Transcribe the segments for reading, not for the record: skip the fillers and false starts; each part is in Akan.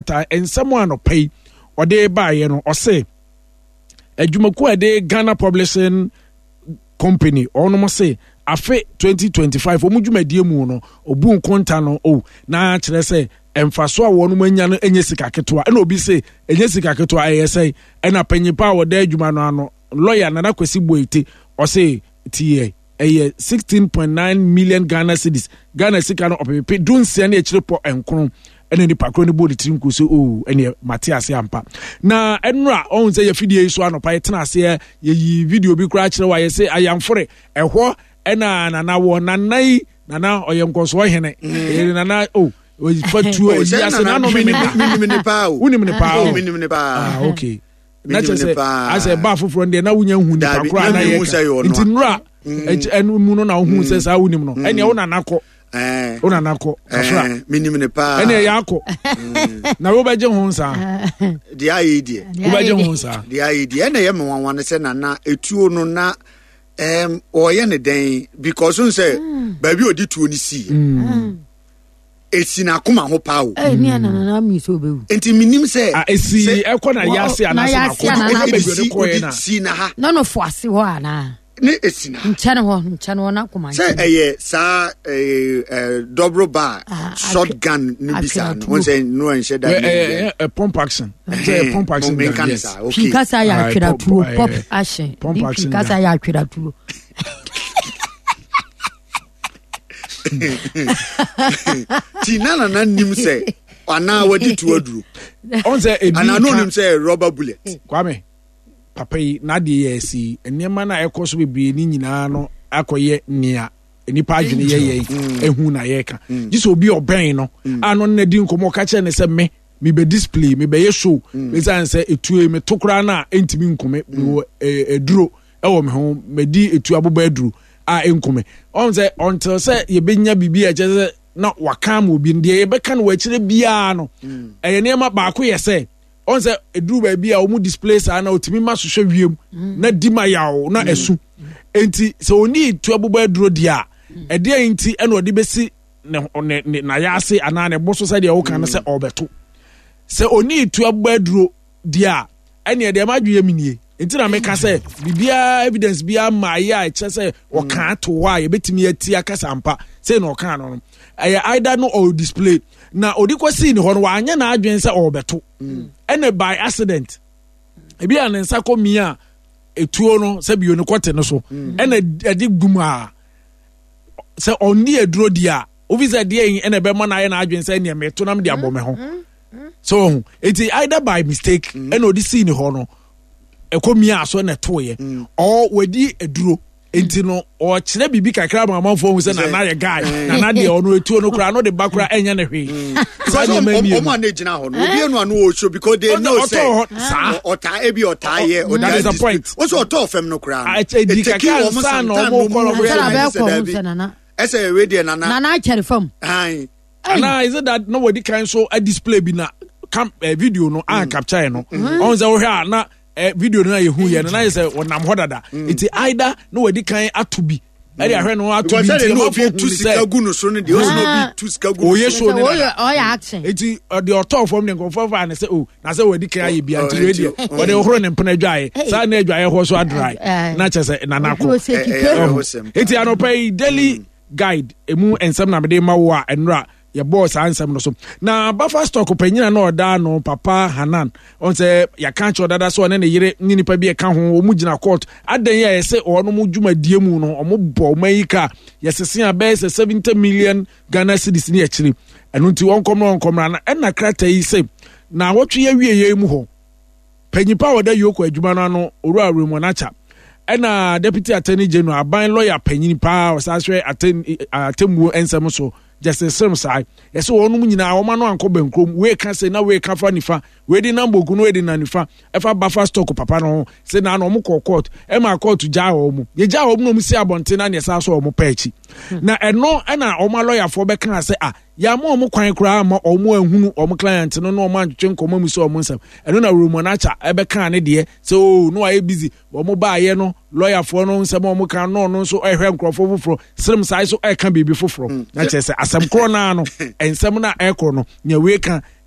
ensemo anopai ode baaye no ose adwumaku ade Ghana Publishing Company ono mo say afe 2025 omudwumadie mu no obu nkonta no na kire say emfaso a wonu manya no enye sika ketewa na obi say enye sika ketewa ayesai na panyipa woda adwuma no ano lawyer Nana Kwesi Boite o say tie 16.9 million Ghana cedis Ghana sika no opepe dunsia na ekirepo enkron ene ni pakro ni body trinko so ene Matias ampa na enra on say yefidie so anopa yetena ase yi video bi kura kire wa yese ayamfore ehwo ena nana wo nanai nana oyenkoso hene nana fatu yase na no minimini pa okay na chese ase ba foforo ndi na wunya hu ni pakro na ye ntinra enu no na hu se sa wunim no ene wo nanako ona nako afra minimini pa ene yako na wo beje ho nsa de ayedie wo beje ho nsa de ayedie ene ye mwanwan se na etuo no na oye ne den because un say baby odi tuo ni si esi na akoma ho pa o ni na mi so bewu enti minim se esi ekona yase anase na ko na si na ha no fo ase ho ana ne esina nchane ho na kuma say sa double bar shotgun ni bisa no say no enche that pump action say pump action yes okay kasa ya twira tuo pop action kasa ya twira tuo tinana na nim say ana wadi tuo duru on say ana no nim say rubber bullet kwame papa yi na de yesi enema na ekoso bebre ni nyina no akoye nia enipa adwene ye ehu na ye ka giso obi oben no ano na di nkomo ka che ne se me be display me be ye show me san se etue me tokura na entimi nkome eduro ewo me ho me di etu aboba eduro enkome on se until se ye benya bibi a je na wakam obi ndi ye be kan wa kire bia no enema ba ko ye se on say eduru ba bia o mu display sa na otimi masohwe wiem na dima yawo na esu enti se oni tu abuba eduru dia ede enti ena odi besi na yase ana ne boso sa dia wo kan se obeto se oni tu abuba eduru dia ene ede madwe minie enti na meka se bibia evidence bia ma ya eche se o kan to wa ye betimi ati akasa ampa se na o kan no either no or display na odi kwasi ni hono wanya na adwen se obeto ene by accident ebi an nsa komia etuo no se bio ne kote no so ene edi guma se oni eduro dia officer dia ene be ma na ye na adwen se ne meto nam dia bome ho so it either by mistake ene odi si ni hono ekomia so na toye or wedi eduro enti no o kire bibi kakra ma manfo hu se na ye guy na de ono etuo no kra no de bakra enya ne hwe so o ma na gina ho no obi enu anu o show because they know say ota ebi ota ye o that is the point o so ota fem no kra edi kakra sa no mo ko no ese we dey na chere fam ana is it that nobody can so a display bi na video no capture no on say wo hwa na video na ye hu ye na say wonam hodada it either no wedi kan atubi eri ahwe no atubi ti no bi tu sika gu no so no de o no bi tu sika gu o ye show ne o ya action it the author from the conform na say na say wedi kan ye bia anti radio o de horo ne mpena dwae sa na adwae ho so adrai na chese na nako it anopai daily guide emu ensem na mede ma wo a enra your boss answer no so na Bafa stock panyina na oda no Papa Hanan on say ya kan cho dada so ne yire nipa bi e ka ho o mu gina court adan ya say o no mu dwumadie mu no o mu bo mayika yesese abe 70 million Ghana cedis ni akiri enu nti won komra na na krata yi say na wotwe ya wie mu ho panyipa woda yoko adwuma no oru awremu na cha ena deputy attorney general aban lawyer panyinipa osaswe atemu ensem so Justice Simsai yes wonu nyina woma no anko bankrom we ka se na we ka fa nifa we di number ogu no we di na nifa e fa Bafa stock papa no se na no mo court e ma court ja ho mu ye ja ho mu no mu si abonte na ne sa so mo pachi na eno na o ma lawyer for be kan se ya mo mo kwan kura ma o mo ahunu o mo client no no ma ntwe nkomo mu so o mo nsam eno na room na cha e be kan ne de so no aye busy o mo ba ye no lawyer for no nsam o mo kan no so e hwe nkrofo foforo Simsai so e kan bibi foforo na che se asem kro na no ensem na e kro no nya we kan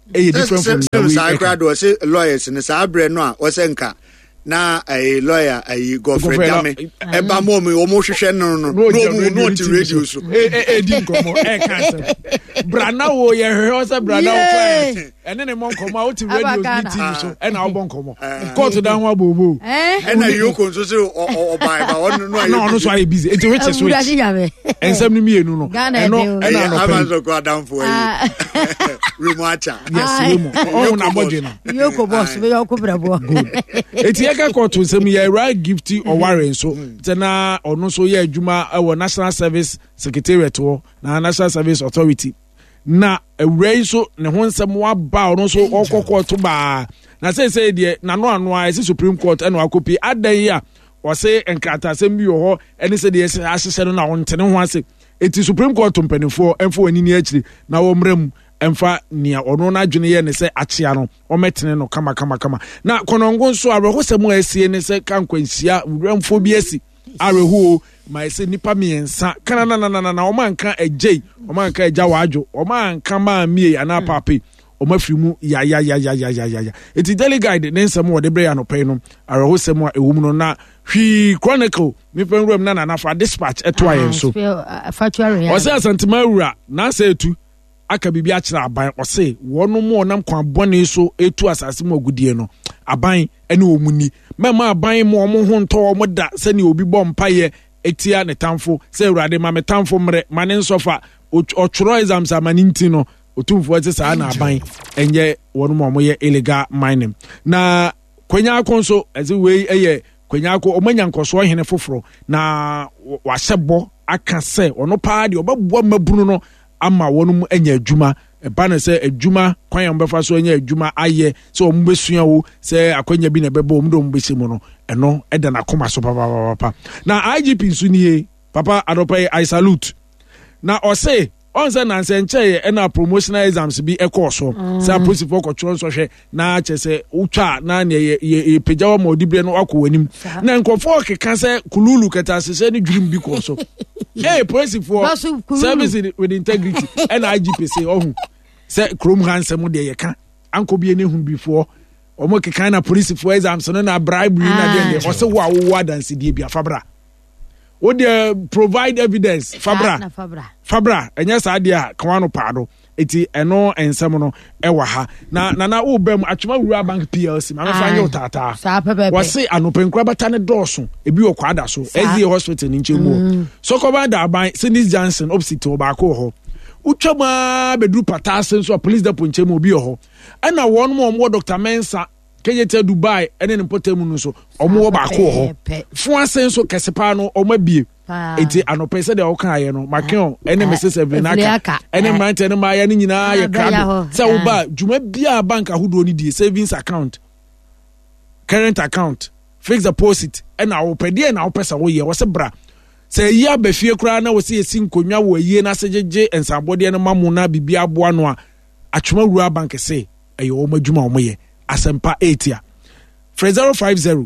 different from the say lawyers in the Sabre no was enka na a lawyer a Godfrey Dame eba mo me omo hwehwe no radio so di komo cancer brana wo ye hwe say brana wo client ene ne mon komo out radio meeting so e na obon komo court dan ho abobo e na yoko so say o bai ba no so I busy it which is which ensem ni mienu no eno e na Amazon ko adam for you remoacha yes remo na bodje no yoko boss be yoko brabo eti eka court nsem ye right gifty or warren so tena ono so ye adwuma e National Service Secretariat wo na National Service Authority na awrai so ne ho nsem wa ba ono so okoko to ba na say de na no ano a Supreme Court eno akopi adan ya o say enkrata sem bi ho ene say de asese no na wontene ho ase eti Supreme Court mpanifo emfo anini akiri na wo mram emfa nia ono na adwene ye ne se achia no o metene no kama na konongo nso arehosem asie ne se kankwansia wramfo bi asi arehu ma se nipa miensa kana na o manka ejei o manka eja wadwo o manka ma mie ana pape o mafirimu ya eti daily guide ne nsem wo de bre ya no pay no arehosem a ewum no na hwi chronicle mi penwem na fa dispatch eto ayen so o se asantema wura na se etu aka bibi akira aban o se wono mo nam kwa bone so etu asase mo agudie no aban ene omuni mema aban mo ho nto mo da se ne obi bom paye etia ne tamfo se urade ma me tamfo mre mane nsofa otworo exams amani ntino otumfo ate sa na aban enye wono mo ye illegal mining na kwanya akonso eze we eye kwanya akọ omanya nkoso hene foforo na wasebo aka se ono pa de obabua mabunu no ama wonum anya adwuma ba na se adwuma kwan ya mbefa so anya adwuma aye se o mbesua wo se akwanya bi na bebo o mdo mbesimu no eno eda na koma so papa na IGP nsunie papa adopai I salute na o se onse na nsenche ena promotional exams bi ekoso se police for control so hwe na chese utwa na ye pejawa modibre no akọ na nkofo keka se kululu keta se ni dwirim bi ko so police for service with integrity and IGP say ohun se krom handsome de ye ka anko bi ene hun before omo keka na police for exams no na bribe na de o se wo awo dance die bi afabra wo de provide evidence fabra enya sa dia kwano paado eti eno ensem no ewa ha na wo bam atwema wura bank PLC ma fa anya utata wo se anopenkura bata ne doso ebi wo kwada so ezi hospital ni nchemu so ko ba da ban Sinis Johnson opposite ba ko ho utwama bedru patase so police depo nchemu obi ho ana won mo Dr. Mensa Kejete Dubai ene npotem no so omo ba ko ho fu asenso kesepa no omo bie eti anopese de okaye no makeo ene Mrs. Evinaka ene mante ene ma ya ni nyina ye krado se wo ba djuma bia bank ahodo ni die savings account current account fixed deposit ena wo pede na wo pesa wo ye wo se bra se ya ba fie kura na wo se yesi nkonwa wo yie na sejeje ensabode ene mamu na bibia aboa no a atwema wura bank se ayo wo madwuma wo ye Asempa 8 ya. 050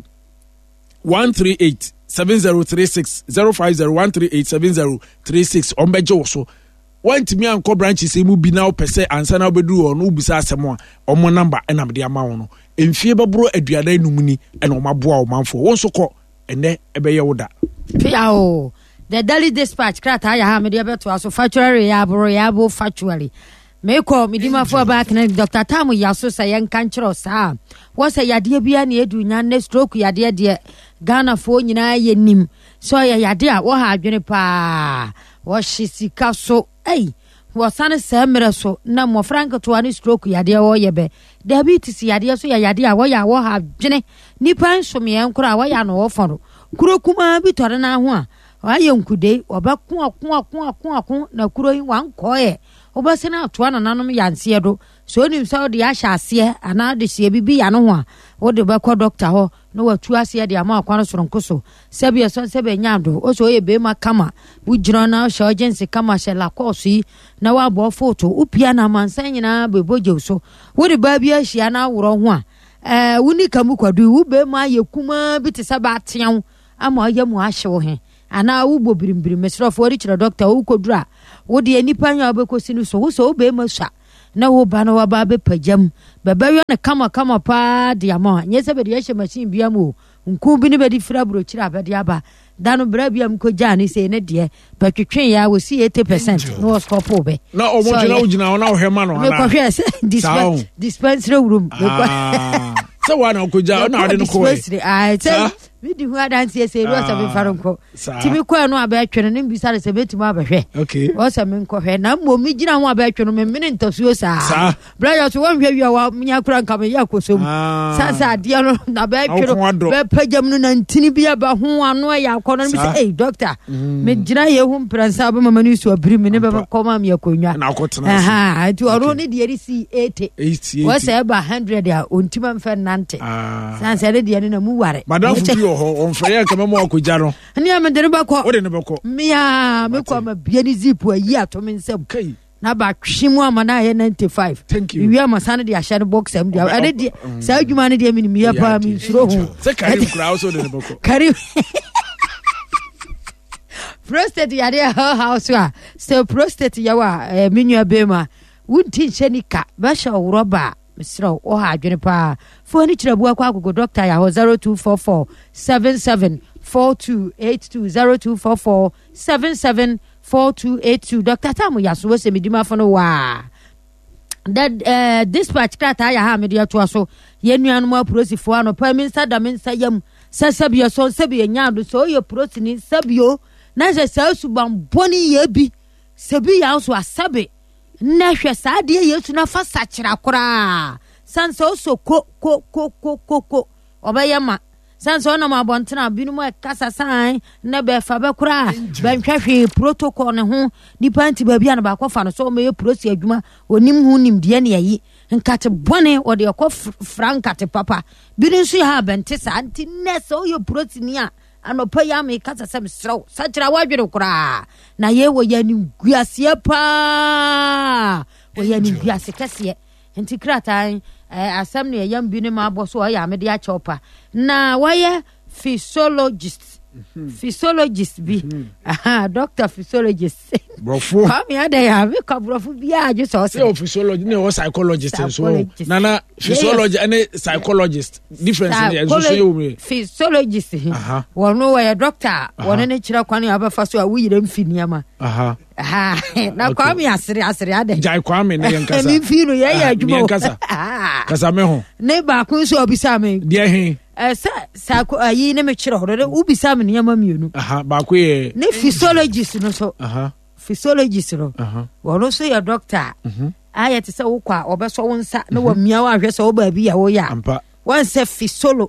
138 7036 050 138 7036 ombeje wo want me anko branches emu bi na opese ansa na obedu ono ubisa asemo a omo number enam de ama wo no emfie baburo aduada enumuni ena omaboa o manfo won so ko ene ebeye woda fiao the daily dispatch krata ya ha me de beto aso factuary ya bo factuary Meko midima for back na Dr. Tamu Yaso sayen kanchro sa. Wasa yade bia na edu nya ne stroke yade de Ghana fo nyina ye nim. So ya yade a wo ha adwene pa. Wo shisika so wo sane semre so na mo frank to ani stroke yade wo ye be. Diabetes yade so ya yade a wo ha adwene. Nipa nso me enkura wo ya no wo foro. Kuro kuma bi tore na ho a. Wa ye nkude obakun na kuro yi wan koye. Obasena to na nanom yanse do so nim so de ahya ase ana de sie bibi ya no ho a wo de be ko doctor ho no watu ase de ama akwa no soronko so sebe so sebe nyado o so ye be ma kama bu jiro na sho agency kama she la course yi na wa bo photo upia na mansan nyina be boje so wo de ba bi ahia na woro ho a wuni kamu kwadu wo be ma ye kuma bi te saba atean ama ye mu ahye wo he ana wo bo birimbirim mesrofo ri kire doctor wo kodura wo de nipa nya obekosi no so wo so be ma sha na wo ba na wa ba be pajam baba yo ne kama pa de ama nye se be de hye machine bia mu nku bi ne be di fra bro kira be de aba dano bra bia mko jani se ne de ba twetwen ya wo si 80% no stop obe na o mo jina ugina na o hema no me ko hwe se dispensary room so wa na ko ja na ade no ko we di hu adanse se ru asa be faronko timi ko no aba atwene ne bisa se betima abahwe okay o sa me nko hwe na mo mi gina ho aba atwene me mene ntasuo sa brother so won hwe wi wa nya kura nka me yakosom sa de no na ba atwene be pagam no na ntini bia ba ho ano ya akono me say doctor me gina ye hu pransa ba mama ni so abiri me ne ba ko ma me akonwa na akotena ati oro ne de ri si 80 wa sa ba 100 ya ontima mfa nante san sa de ne na mu ware madam on fire kama mo akogya no ani amede ba ko ode ne ba ko mia me ko ma bia ni zip ayi ato me nsam kai na ba twimu amana ye 95 thank you wi amasane de ahye box am dia ade de sa adwuma ne de mi mi ya pa mi suro hu se kari kura so de ne ba ko kari prostate ya de house wa so prostate ya wa minua bema wunti chenika ba sha uroba Mr. Oha adwene pa fo ni kira bua kwa agogo doctor ya 0244 774282 0244 774282 Dr. Tamu Yaso we se midima fo no wa that dispatch krata ya ha media to so ye nuanu aprosifo ano pa minsta da minsta yam sasabio so sabie nyaado so ye prosini sabio na se sasuban boni ye bi sabi ya so asabe na hwe saade yesu na fa sakira kora sanso so ko obayama sanso na mabontena binu mo kasa san na be fa be kora ban hwehwe protocol ne ho ni panti ba bia na ba kofa no so me prosi adwuma onim hu nim de ne yi nkate bone ode ko frankate papa binu so ha bente sa anti ne so yo prosi ni a anopa ya me kasa sem sro sakira wadwere kora na ye wo ya ni guase pa wo ya ni guase kase enti krata asam ne yam bi ne ma boso o ya me de a chopa na why physiologist bi doctor physiologist brofo come here dey have ka brofo bia aju so say physiologist ne o psychologist so nana physiology and psychologist difference in so say physiologist wono we doctor wono ne kira kwan ya ba fa so a wuyire mfiniama na kwame asiri ade jai kwame ne yankasa mi finu ye ya adwuma yankasa kasa me ho ne ba kun so obisa me de he sa ko ayi ne me kire horo ubisa me ne yama mienu ba ko ye ne physiologist no so physiologist no wono so ya doctor ayete se wo kwa obeso wonsa na wa mia wa hwe se wo ba bi ya wo ya ampa one se fisolo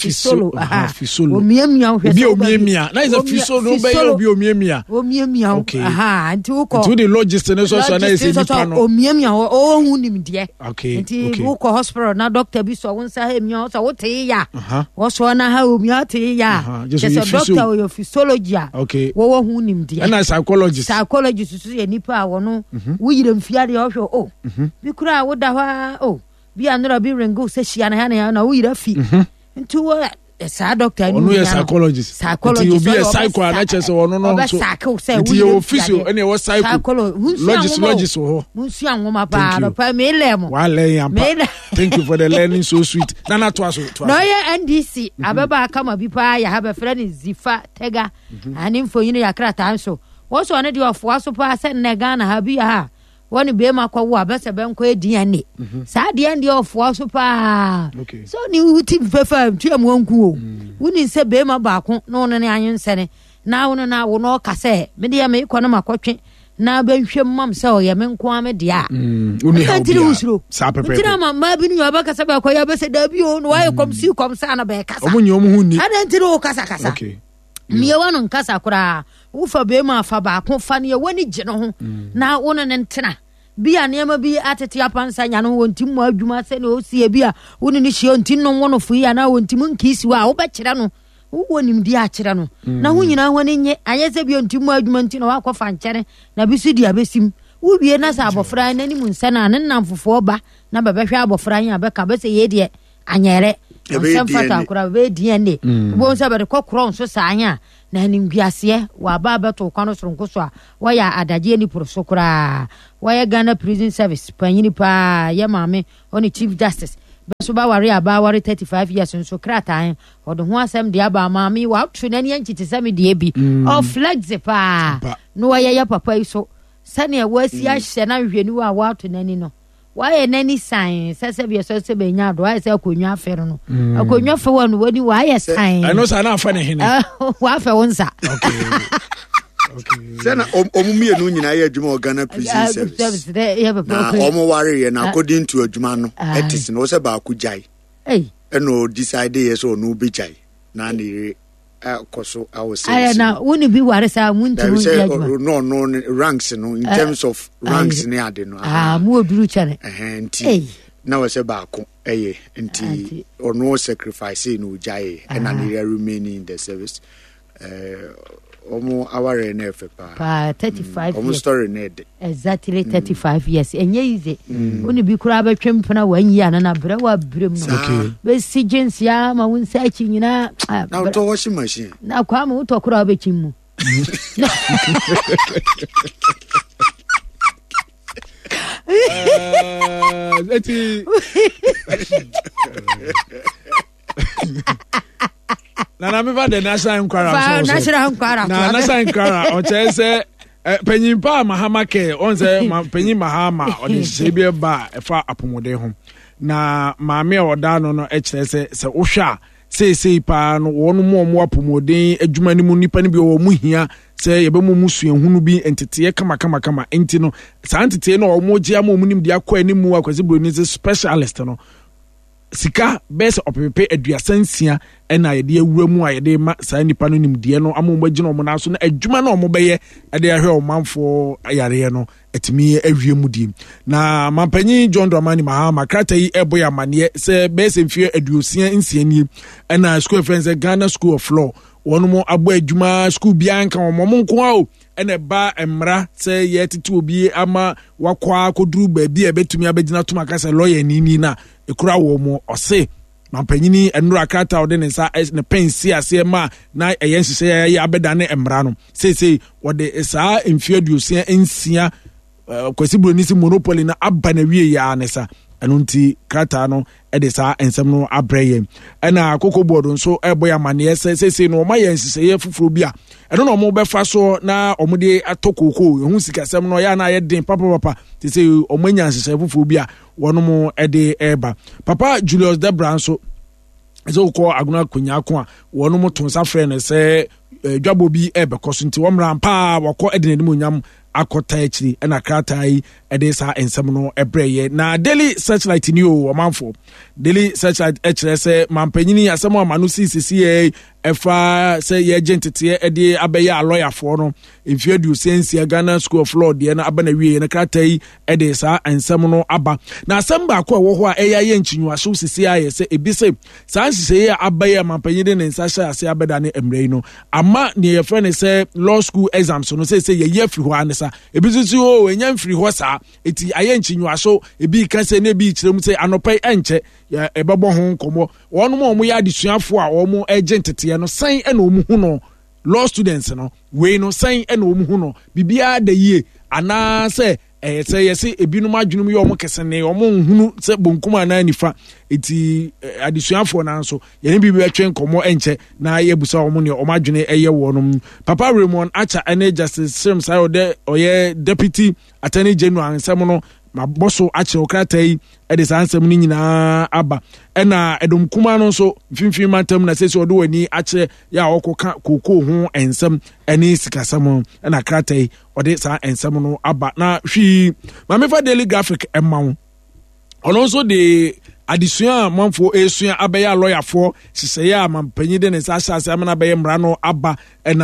fisolo omiamia hwe se omiamia na is a fisolo be omiamia okay nti wo ko to the logist ne so na is nipa no omiamia o hu nim de okay nti wo ko hospital na doctor bi so wonsa ha mia so wo te ya wo so na ha omia te ya just doctor yo physiology okay wo hu nim de na psychologist so ye nipa wo no wo yire mfiade o hwe bi kura wo da ha bi anora bi rengo se hia na wo yire fi nti wo sa doctor ni no psychologist you be a psycho na chese wono no so nti you physio ene wo psychologist wo munsu anwoma pa me lemo wa le yampa thank you for the learning so sweet nana to aso no ye NDC ababa kama bi pa ya have friend Zifa Tega ani mfo yin ya krata anso wo so ne de ofo aso pa se ne Ghana ha bi ha woni be ma kwa wo abese be nko ediane sa de ande ofo so pa so ni uti fefa tuam wanku o woni se be ma baako no no ne anyensene na wo na wo no kase me de me iko na makotwe na be hwem mam se o ye me nko ame de a uni ha sa pepe tira ma bi ni yoba kase be ko ya be se da bi o no wa kom si kom sa na be kasa omunyo mu hunni ada ntira o kasa okay miye wano nkasa kura ufa be ma fa baako fa ne woni gye no ho na wo no ntena bia niema bi atete apansa nya no wontim mu adwuma se ne osie bia woni ni hye ontim no wono fu ya na wontim nkisi wa wo be kire no wo nim di a kire no na ho nyina ho ne nye ayese bi ontim mu adwuma nti no wakɔfa nkyere na bi su di abesim wo wie na sa abofra na ni mu nsa na ne namfofo ba na bebehwe abofra nya be ka be se ye de anyere ɔsɛm fata akora bɛyɛ DNA wobɛhu sɛ bɛde kɔkorɔ nso saa anya na animguaseɛ wɔaba bɛto kwa no soronko so a wɔyɛ adagyeɛ ni poro so koraa wɔyɛ Ghana Prison Service panyini paa yɛ maame ɔne Chief Justice bɛso ba ware aba ware 35 years nso krataa ɔde ho asɛm de aba maame wɔatwe n'ani ankyete sɛ medeɛ bi ɔflex paa na wɔyɛyɛ papa yi so sɛnea wɔasi ahyɛ na nhwɛni wɔ a wɔato n'ani no why any sign says be so say be nya do I say akonwa afero no akonwa fe wonu woni why sign I know say na fa ne hene wa fa wonsa okay say na omumi enu nyina ye adwuma Ghana Prison Service na omo ware ye na according to adwuma no etis no say ba akujai eno decide yes or no be jai na ne koso I was saying na woni bi ware sa muntu no ranks no in terms of ranks ne ade no mu oduru chane nti na we say ba ko nti ono sacrifice no jai and they remain in the service omo aware na efe pa 35 omo story na ede exactly 35 years enye easy woni bi kura betwem pena wanyi ana na bre wa brem no be sigens ya ma won sa chi nyina na to washing machine na kwa ma to kura be chim mu na me ba the national inquiry na national inquiry o chese panyin pa mahama ke on say panyin mahama o de sebie ba fa apomode ho na maame oda no no chese se wohwa sei pa no wonu mo apomode adwuma ni mu nipa ni bi wo mu hia se yebemu musu ehunu bi entete kama enti no sa entete no mo gia mo mu nim dia kwa ni mu akwase broni specialist no sika best opepe aduasansia na yede awura mu a yede ma saa nipa no nimde no amomagina omo na so na adwuma na omo beye ade ahwe omanfo ayare no etimi awie mu di na mampanyi John Dramani Mahama krata yi eboya mane se best mfie aduosia nsiani na school friends Ghana School of Law wono mo abo adwuma school bia nka omo nko a ene ba emra se yetete obi ama wakwa koduru ba bi ebetumi abegina tuma kasa lawyer ni na ekura wo mo ose mampanyini enura krata ode ne sa ne pensi ase ma na eyenhye ya abeda ne emra no sei wode saa emfiaduosia ensia kwasibro si monopoly na aba na wie ya ne sa eno nti krata no ede saa ensem no abreye ena kokoboard nso eboya mane sei no ma yenhye fufuro bi a eno no mo befa so na omode atokoko ehun sikasem no ya na ye den papa te sei omanya nhye fufuro bi a wono mo ede eba papa Julius Debra nso ezo ko aguna konya ko a wono mo tonsa frɛ no sɛ dwabo bi ebekoso nti womra mpa wakɔ ede ne monyam akota echi na krata yi ede sa ensem no ebreye na Daily Searchlight ni o omanfo Daily Searchlight echere se mampanyini asem amanu sisi efa se ye agentete ede abeye lawyer for no ifiedu sensia Ghana School of Law de na abana wie na krata yi ede sa ensem no aba na asem ba ko wo ho a eya ye nchinwa so sisi aye se ebise sa nsise ye abeye mampanyini ne nsa hye ase abeda ne emrei no ama ne ye frɛ ne se law school exams no se ye ye firi ho anesa ebizuzu o enyam firi ho sa eti aye nchinwa so ebi ka se ne bi kyerem se anopai enche ya ebebo ho nkomo wono mo ya adesuafo a wo mo agentete no san na omu hu no law students no we no san na omu hu no bibia da yie ana se say yes ebinum adwunum ye omo kesene omo nhunu se bonkuma na nifa eti adesuafo na nso ye ne bibia twen komo enche na ye busa omo ne omo adwune eye wonum Papa Raymond Acha ene Justice Sim Sayode oye Deputy Attorney General nsem no maboso ache okrata yi ede sansem ni nyina aba ena edom kuma no so finfin matam na sesi odo wani ache ya okoka koko ho ensem eni sikasam ena krata yi ode sa ensem no aba na hwi mamefa Daily Graphic emma ono so de adisua manfo esua abeya lawyer for siseye ampanyi de ne sa hyase amana beye mra no aba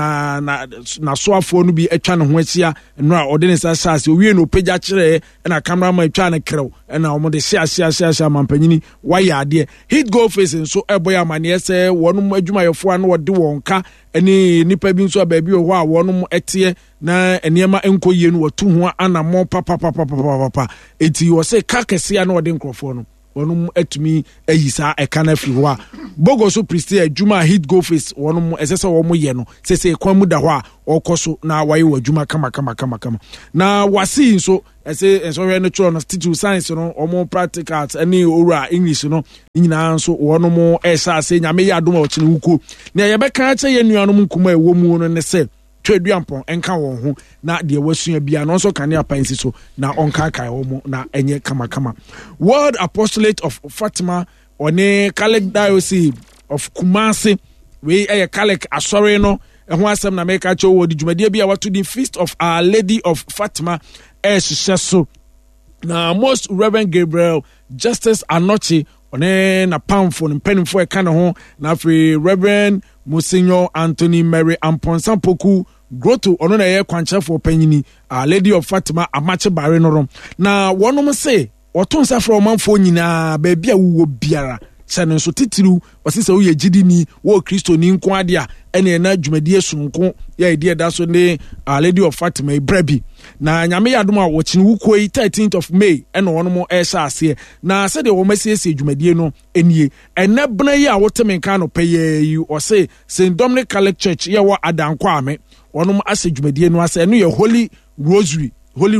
na soafo no bi atwa ne ho ahia no a ode ne sa hyase owie no pagya kire na cameraman atwa ne krew na omo de hyia ampanyi waya ade hit go face nso eboya mane ese wonum adwumayefo ano wode wonka eni nipa bi nso abaabi ho a wonum etie na eniema enkoyie no watu ho anamo papa eti wo se kakese na wode nkrofo no wɔnom atumi ayi saa ɛka no afiri hɔ a bogo so priste adwuma hit go face wɔnom ɛsɛ sɛ wɔn yɛ no sɛ kwan mu da hɔ a ɔkɔ so na wayɛ wɔ adwuma kama na wasi nso ɛsɛ nsɔhwɛ no kyerɛ no titude science no ɔmo practicals ɛne owura English no nyinaa nso wɔnom ɛhyɛ ase nyame yɛ adom a ɔkyene wuko na yɛbɛka kyɛ yɛ nuanom nkuma ɛwɔ mu no ne sɛ Tweduampon enka wɔn ho na deɛ wasua bia no nso kanea pansi so na ɔnkaakae wɔn na ɛnyɛ kama World Apostolate of Fatima ɔne Catholic Diocese of Kumasi wei ɛyɛ Catholic asɔre no ɛho asɛm na mɛka kyɛw wɔ di dwumadie bi a wato di Feast of Our Lady of Fatima ɛhyehyɛ so na Most Reverend Gabriel Justice Anochi ɔne na pamfo ne mpanimfo ɛka ne ho na afei Reverend Monsignor Anthony Mary Amponsampoku Groto ɔno na ɛyɛ kwankyerɛfoɔ panyini Lady of Fatima Amache Bare no na wɔnom se wɔto nsa frɛ ɔmanfoɔ nyinaa baabi a wowɔ biara sɛ no nso titiriw wɔse sɛ woyɛ gyidini wɔ kristoni nko ade a ɛne ɛna dwumadie sononko yɛ ɛdi ɛda so ne Lady of Fatima ibra bi na nyame yɛ adom a wɔkyene wukuo yi 13th of May ɛna wɔnom ɛhyɛ aseɛ na sɛdeɛ wɔmasiesie dwumadie no ɛnie ɛnɛ bena yi a woteme nka no pɛyɛ yi ɔse St. Dominic Catholic Church yɛwɔ Adankɔ Ame wɔnom asɛ dwumadie no asɛ ɛno yɛ Holy Rosary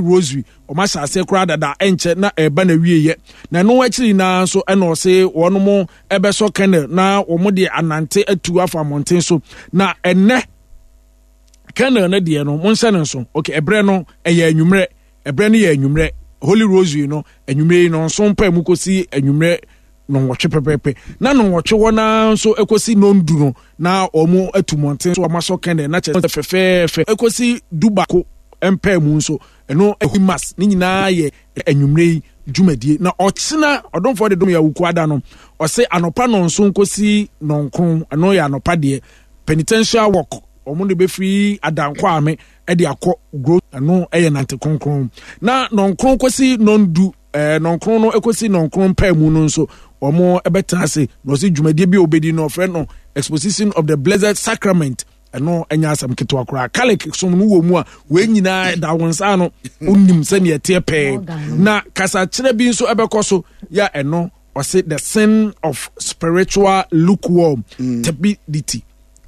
ɔma hyɛ ase koraa dada ɛnkyɛ na ɛba na wieyɛ na ɛno akyiri naa nso ɛna ɔse wɔnom ɛbɛsɔ kɛnɛ na wɔn de anante atu afa mmɔnten so na ɛnɛ kɛnɛ no deɛ no monhyɛ no nso ɛbrɛ no ɛyɛ anwummerɛ ɛbrɛ no yɛ anwummerɛ Holy Rosary no anwummerɛ yi no nso mpa mu kɔsi anwummerɛ nɔnwɔtwe pɛpɛpɛ na nɔnwɔtwe hɔ naa nso ɛkɔsi nondu no na wɔn atu mmɔnten so wɔmasɔ kɛnɛ na kyɛ fɛfɛɛfɛ ɛkɔsi dubako ɛmpa mu nso ɛno ehimas ne nyinaa yɛ anwummerɛ yi dwumadie na ɔkyena ɔdomfoɔ de dom yɛ wuku ada no ɔse anɔpa no nso nkosi nɔnkron ɛno yɛ anɔpa deɛ penitential work ɔmo de bɛfiri Adankɔ Ame ɛde akɔ growth ɛno ɛyɛ nante kronkron na nɔnkron kosi nondu nɔnkron no ekosi nɔnkron pa mu no nso ɔmo ɛbɛtena ase na ɔse dwumadie bi obedi no ɔfrɛ no Exposition of the Blessed Sacrament ɛno ɛnya asɛm ketewa koraa Catholic som no wɔ mu a wei nyinaa da wɔn nsa no wonim sɛneɛ teɛ pɛɛ na kasakyerɛ bi nso ɛbɛkɔ so yɛ ɛno ɔse the sin of spiritual lukewarm tepidity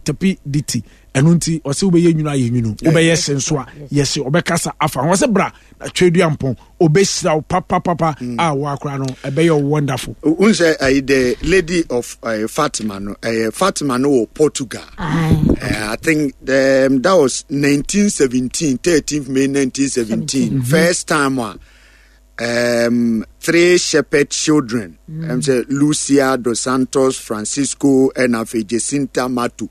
ɛno nti ɔse wobɛyɛ nwunu ayɛ nwunu wobɛyɛ hye nso a yɛhye ɔbɛkasa afa ho ɔse bra na Tweduampon ɔbɛhyira wo papapapa a wo akora no ɛbɛyɛ wonderful wohu sɛ the Lady of Fatima no Fatima no wɔ Portugal I think that was 1917 13th May 1917 first time three shepherd children Lucia dos Santos Francisco and Jacinta Matu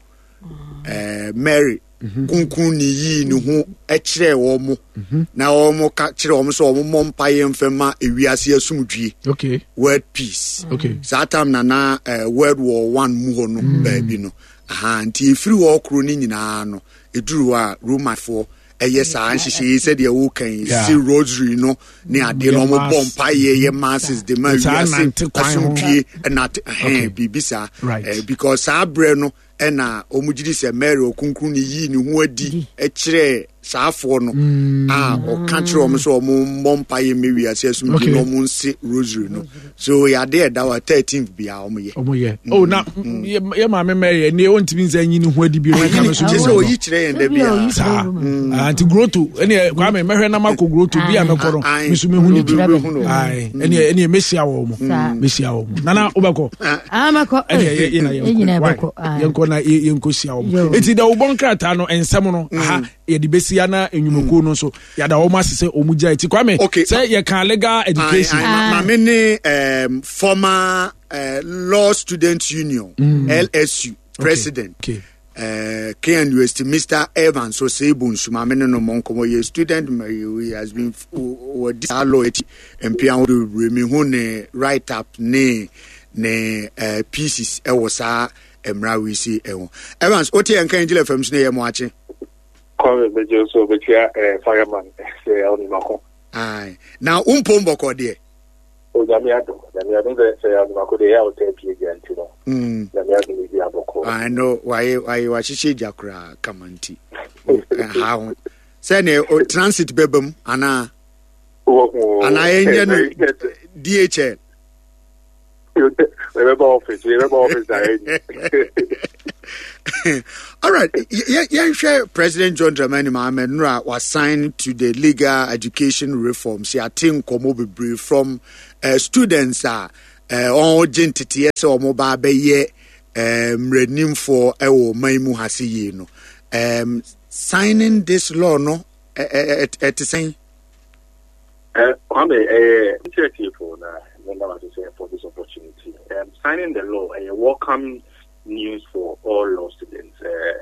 Mary kunkun ni yi ni ho ɛkyerɛ wɔn na wɔn ka kyerɛ wɔn so wɔn mmɔ mpaeɛ mfɛma ewiase asumdwie world peace saa time na World War I mu hɔ no baabi no nti efiri wɔ koro ni nyinaa no eduru a Romafoɔ ɛyɛ saa nhyehyɛ sɛdeɛ wokan si rosary no ne ade no mo bɔ mpaeɛ yɛ masses de ma wiase asumdwie na bibi saa because saa brɛ no ɛna omugidi sɛ Mary okunkun ni yi ni ho adi ɛkyerɛ saafoɔ no ɔka kyerɛ ɔmo so ɔmo mmɔ mpaeɛ mewi ase asum bi na ɔmo nse rosary no so yɛade ɛda wa 13th bia ɔmo yɛ na yɛ maame Mary ne ɔntimi nsa nyi ni ho adi bi no ka no so kyerɛ sɛ oyi kyerɛ yɛn da bia saa anti groto ɛne kwame mɛhwɛ na makɔ groto bi a mɛkɔ no miso mehu ni bi ɛne mehyia wɔ mo nana wobɛkɔ makɔ ɛne yɛnkɔ na yɛnkɔhyia wɔ enti da wobɔ nkrataa no ɛnsɛm no yɛde bɛsia na enwumakuo no nso yɛada wɔn asesɛ ɔmu gya eti kwame sɛ yɛka legal education maame ne former Law Students Union LSU president KNUST Mr. Evans Oseibu Nsumame no monkomo ye student he has been this law MP and remi hu ne write up ne pieces ɛwɔ saa emra we see Evans oti enka Angel FM so ne ye mo ache Kome bejo so betia fireman se oni mako ai na umpombo ko de o jamiado se oni mako de ya o te pie ganti no jamiado ni bia boko I know why wa chichi jakura kamanti how say ne transit bebam ana enye no DHL Remember office All right. Yeah, President John Dramani Mahama was signed to the legal education reforms. I think Komobi from students are on gentity or mobile bay renim for Maimu Hasi, signing this law, no, at the same. I'm a for this opportunity. Signing the law, a welcome news for all law students.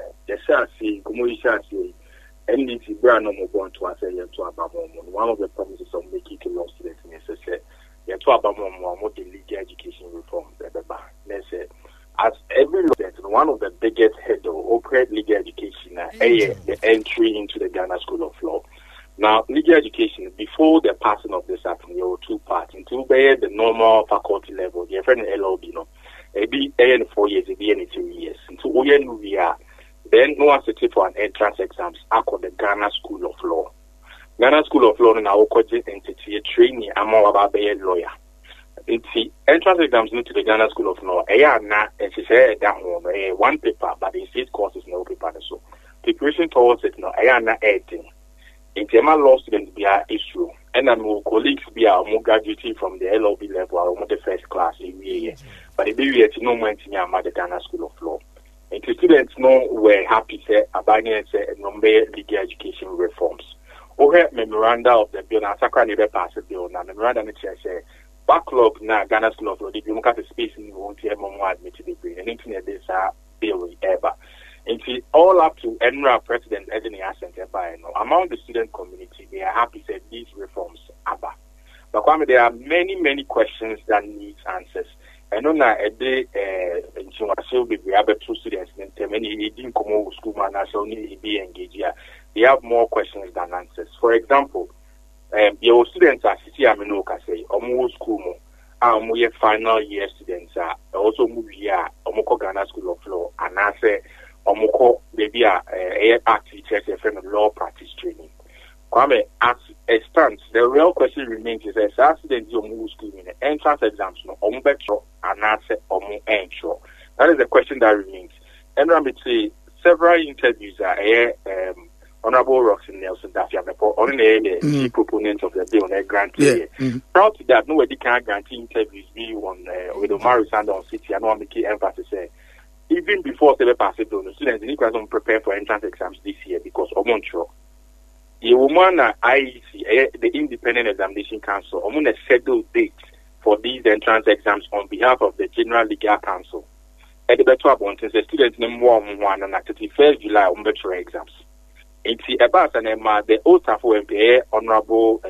NDC brand no more to us one of the promises of making to law students necessary. More the legal education reform. As every law student, one of the biggest head of open legal education, the entry into the Ghana School of Law. Now, legal education, before the passing of this act, there were two parts. Into the normal faculty level, the friend LLB, it be 4 years, it be 3 years. Into we are, then no one set for an entrance exams, I call the Ghana School of Law. Ghana School of Law, now entity, a trainee, I'm all about a lawyer. It's the entrance exams into the Ghana School of Law. One paper, but in 6 courses, no paper. So, preparation towards it, no, editing. In law students be our issue, and my colleagues be our more graduating from the LLB level or the first class in year. But the baby at no moment in the Ghana School of Law. And the students know we're happy say abandon say number legal education reforms. Over memoranda of the bill, na sakra never pass the bill. Na memoranda ne say backlog na Ghana School of Law. If you look at the space in won't hear more admitted degree. And internet this bill ever. Until all up to NRA President Edeni Asante by among the student community, they are happy that these reforms are back. But there are many questions that need answers. And on a day, we have 2 students, many didn't come over school, man, so be engaged here. They have more questions than answers. For example, your students are Aminoka say, or school, we have final year students are also move here, Omoko Ghana School of Law, and I say, Omoko, maybe a act teachers a law practice training. Kwame, as it stands, the real question remains is as students you move school in the entrance exams, no, Ombetro, and answer Omo Entro. That is the question that remains. And I would say several interviews are Honorable Roxanne Nelson Dafia on the key proponent of the bill on a grant. Proud to that, nobody can guarantee interviews be on with Omar Sandon City. I know I'm making emphasis say. Even before they pass it, the students need to prepare for entrance exams this year because of Montreal. The woman IEC, the Independent Examination Council, I'm going to schedule dates for these entrance exams on behalf of the General Legal Council. At the better point, the students name 1 and 31st July on better exams. It's about the old staff of MPA, Honorable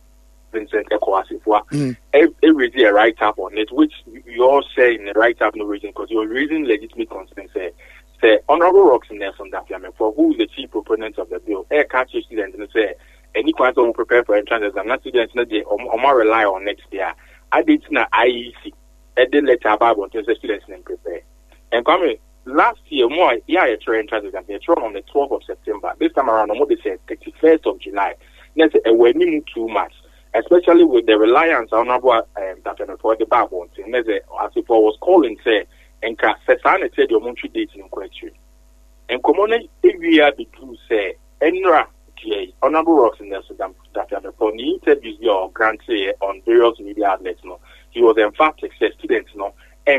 Vincent Ekoasifwa, every day write-up on it, which you all say in the write-up no reason, because you're raising legitimate concerns. Say, Honorable Roxanne Nelson Dafia, who is the chief proponent of the bill, catch students and say, any question will prepare for entrance exam, not students, not the or rely on next year. I did not IEC, and then let about the students and prepare. And come last year, more, a train entrance exam, they thrown on the 12th of September. This time around, what they said, 31st of July. Let's say, we're needing too much. Especially with the reliance on for the Bible, and as if I was calling, say, and Cassandra said your monthly date in question. And common area the two say, Enra, Honorable Roxanne Nelson Dafia, for the interviews your grantee on various media outlets, no, he was emphatic, said students, no,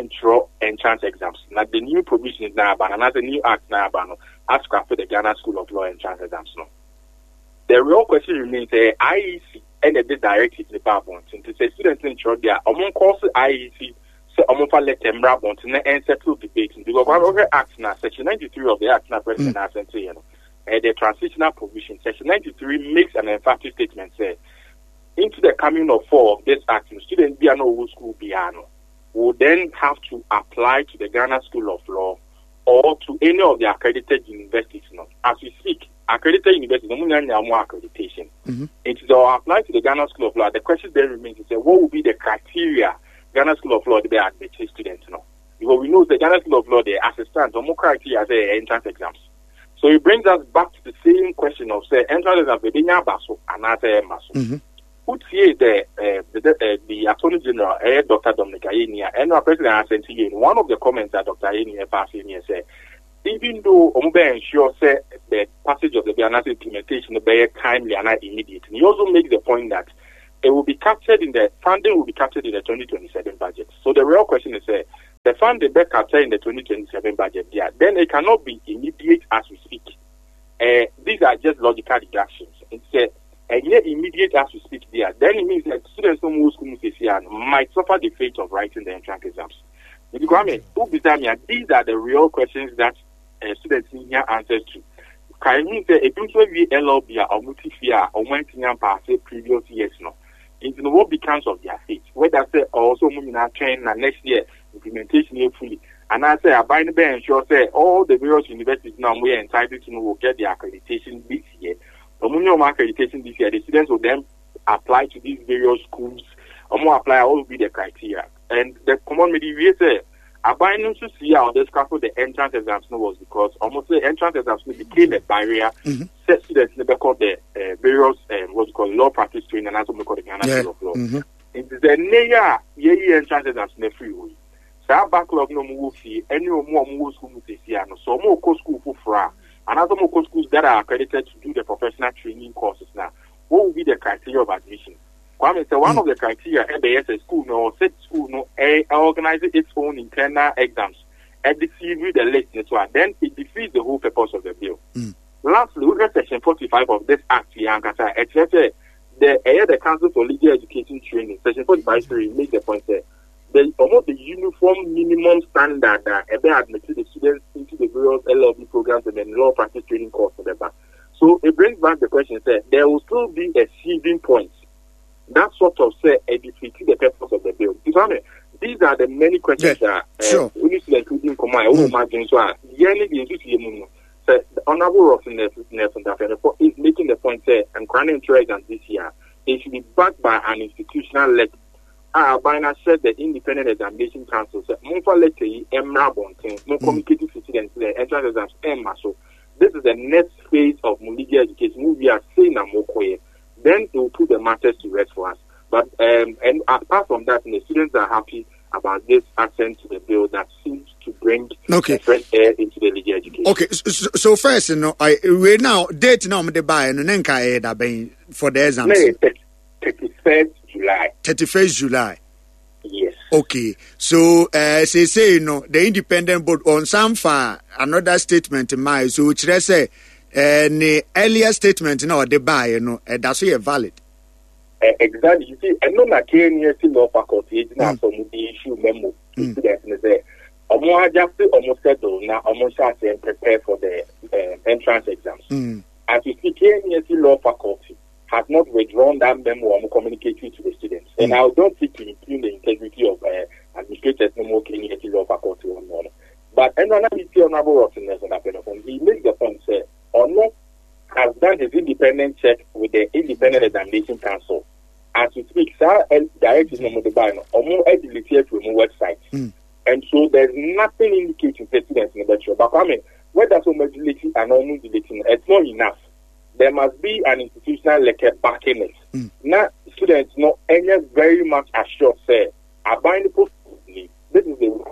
entrance exams. Now the new provision is now, and another new act now, ask after the Ghana School of Law entrance exams, no. The real question remains, IEC. And they directed the Babon to say students in Trodia, among course IEC, so among let them rabon and settle debating because one of the acts now, Section 93 of the Act now, President Asante, and the transitional provision, Section 93 makes an emphatic statement say, into the coming of 4 of this act, students be an old school piano will then have to apply to the Ghana School of Law or to any of the accredited universities. As we speak, accredited universities don't need more accreditation. It is applied to the Ghana School of Law. The question then remains is what will be the criteria Ghana School of Law to be admitted students now? Because we know the Ghana School of Law, the assistants or more criteria as entrance exams. So it brings us back to the same question of say entrance exams within Basso and other Maso. put here the Attorney General, Dr. Dominic Ayeni, and our President Hassan Tijani, one of the comments that Dr. Ayeni passed in here said, even though Ombe ensure the passage of the Bianas implementation will be timely and not immediate, and he also makes the point that it will be captured in the funding will be captured in the 2027 budget. So the real question is, the fund will be captured in the 2027 budget. Yeah, then it cannot be immediate as we speak. These are just logical deductions. It's immediate as we speak there. Then it means that students who move schools this year might suffer the fate of writing the entrance exams. These are the real questions that students need answers to. Can you say a be LLB or multi-fear or when previous years no? Into what becomes of their fate? Whether say also moving our train next year implementation here fully. And I say I buy the bench sure say all the various universities now we are entitled to will get their accreditation this year. But when you accreditation this year, the students will then apply to these various schools or more apply all will be the criteria. And the common media say I buy them to see how this couple the entrance exams was because almost the entrance exams became a barrier. Set students never called the various what's called law practice training and also called the Ghana School of Law. It is the year entrance exams in the free way. So our backlog no move fee any more move school this year. So more school for fra and other more schools that are accredited to do the professional training courses now. What will be the criteria of admission? Kwame said one of the criteria a school no set school no organize its own internal exams and distribute the list as well. Then it defeats the whole purpose of the bill. Lastly, we got section 45 of this act the Council for Legal Education Training, section 45.3 makes the point that almost the uniform minimum standard that admitted the students into the various LLB programs and then law practice training course for the back. So it brings back the question that there will still be a seeding point. That sort of say defeating the purpose of the bill. These are the many questions that we need to include in command. The Honorable Rosin is making the point that and granting exams this year, it should be backed by an institutional leg. Bina said the Independent Examination Council said, no communicating students, the entrance exams, so this is the next phase of legal education. We are saying then it will put the matters to rest for us. But and apart from that, the students are happy about this assent to the bill that seems to bring fresh air into the legal education. Okay, so first, we now date now the buy and then for the exams. 31st July. 31st July. Yes. Okay, so say the independent board on some far another statement in my so which they say. The earlier statement now the buy that's valid. Exactly. You see, I know that Kenya law faculty is now some the issue memo. Students say almost settled now almost and prepare for the entrance exams. As you see, Kenya law faculty has not withdrawn that memo or communicated to the students. And I don't think to impugn the integrity of administrators no more Kenya law faculty or not. But another Honorable Rosin he makes the point say Ono has done his independent check with the Independent Examination Council. As we speak, sir, directed no the ban or more edited from a website. And so there's nothing indicating the students in the lecture. But I mean, whether so much deleting and almost deleting, it's not enough. There must be an institutional lecture backing it. Now, students know any very much assured say, I bind the post. This is the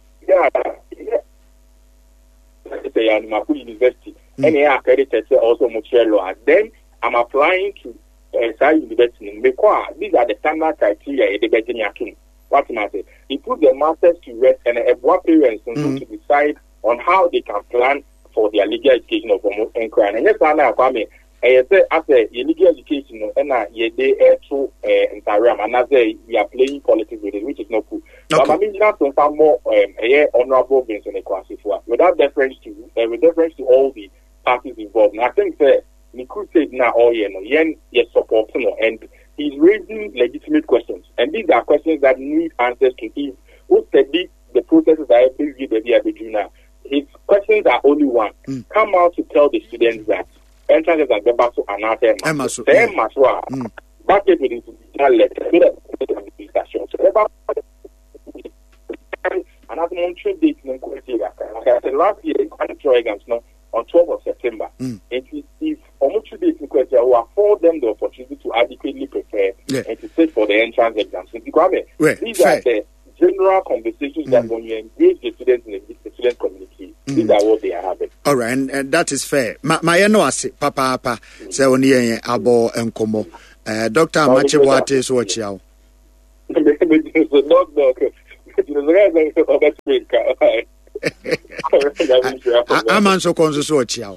University. And they are accredited also Montreal. Then I'm applying to University. These are the standard criteria. What am I saying? He put the masters to rest and what parents to decide on how they can plan for their legal education of almost inquiry. And yes, I say after legal education and they to Instagram and as we are playing politics with it, which is not cool. But I mean not some more honorable things in the class without deference to all the parties involved. And I think that Niku said now yen supporting and he's raising legitimate questions. And these are questions that need answers to give. Who study the processes that I believe they do now. His questions are only one. Come out to tell the students that entrances are the back to another back it with institutional letter. Another monthly date in Like I said last year, exams now on 12th of September. If almost 2 days in question will afford them the opportunity to adequately prepare and to sit for the entrance exams. These are the general conversations that when you engage the students in the student community, these are what they are having. All right, and that is fair. My no ase papa say oni yen abo enkomo. Dr. Amache Boate so chiao. I'm so conscious so chiao.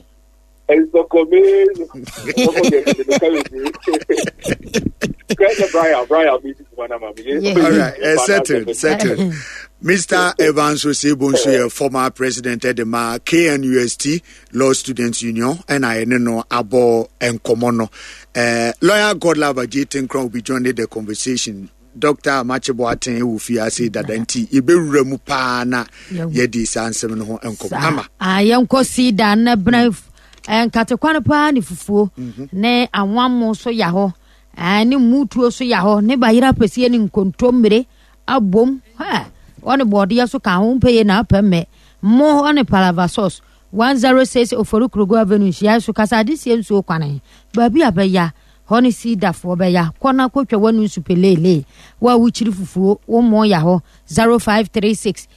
All right, settled. Mr. Evans Osebonsu, former president of the KNUST Law Students Union, and I know Abo and Komono. Lawyer Godlove Jatin Crown will be joining the conversation. Dr. Amache Boate will fear say that anti Iberu Mupana Yedi Sansem no Enkomama. I am Cosida Nabrave and Katakwana ni fufu, ne and one more so yaho, and mutuo so yaho, never ira pesian in contombre, a boom, ha. On the body also can pay na permit more on a palava sauce 106 Oforukrugo Avenue so casa this so kwane baby abeya honey seed da for beya kwana kwetwa wanu supelele wa wuchiri fufuo wo mo ya ho 0536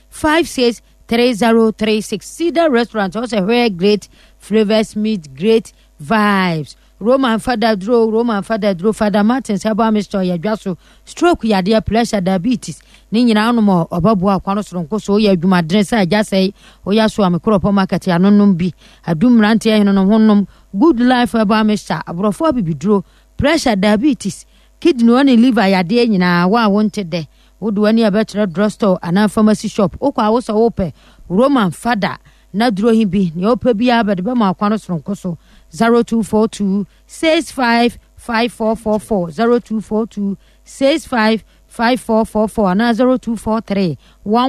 563036 Cedar Restaurant also where great flavors meet great vibes. Roman Father Father Martin Saba Mr. Yadwaso stroke ya dear pressure diabetes ni nyina no mo obabua kwano soronko so ya adwuma dressa ja sei oya so amekropo market ya nonnom bi adum rante ya no honnom good life aba Mr. abrofo bibidro pressure diabetes kidney one liver ya de nyina wa wanted de wodu ani abetre drugstore ana pharmacy shop okwa awoso ope Roman Father na duro himbi ni ope bia bede be ma kwano soronko so 0242 655444 0242 655444 and 0243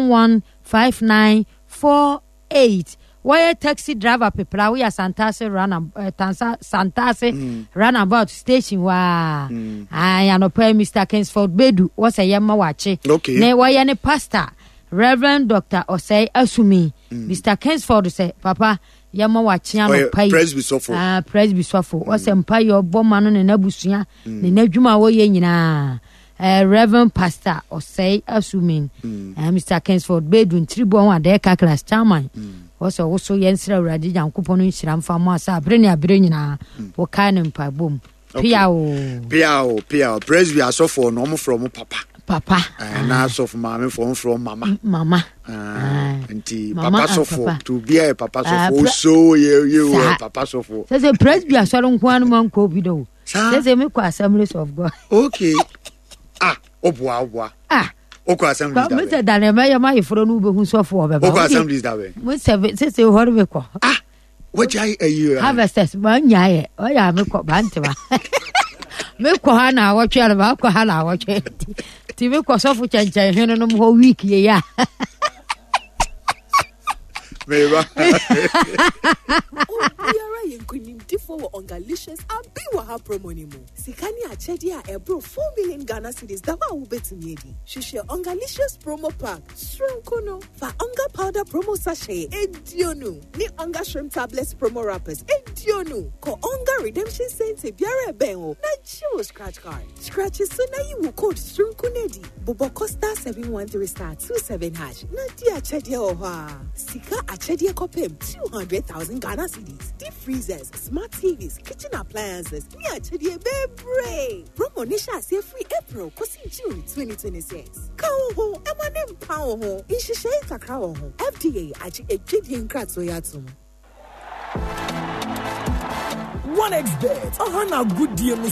115948. Why taxi driver people we are Santase run about station wa I am pay Mr. Kingsford Bedu was a yama wache. Okay. Ne why any pastor Reverend Dr. Osei Asumi Mr. Kingsford say papa yama wachiano pai Presby Sofo was empire bomano ne nabusua ne nadwuma wo ye nyina Reverend Pastor Osei Asumi Mr. Kingsford Bedun tribo wa de ka class chairman was also yensra urade Yankopon nhira mfa mo asa abre nyina wo ka ne mpa bom piao Presby Sofo no mo from papa and also from mama from mama auntie papa Sofo to be a papa Sofo so you papa Sofo says a Presby asoro nkwan man ko bi do says me kwa Assemblies of God okay obwa oko Assemblies da Mr. Danema ya ma ifro no be hu Sofo obeba oko Assemblies da we mo says hore be ko what jai you harvesters man nyae o ya me ko bantema me ko ha na awotwe ala ba ko ha na awotwe ti me ko Sofo chanchan heno no mo week ye ya meba Biara yenkunim tifo wo ongalicious abi wa ha promo ni mu sikani achedi a ebro 4 million Ghana cedis da wa wo betumi edi hwehwe ongalicious promo pack shrimp no fa onga powder promo sachet edionu ni onga shrimp tablets promo wrappers edionu ko onga redemption center biara ben o na chiwo scratch card scratch so na yi wo code shrimp nedi bobo costa 713*27# na dia achedi o ha sika achedi kopem 200,000 Ghana cedis deep freezers smart TVs kitchen appliances ni achedi bebre promo ni sha say free April kosi June 2026 kawo ho emanem pawo ho inshishe takra wo ho FDA achi ejidi nkratso yatum 1xBet. Na good deal.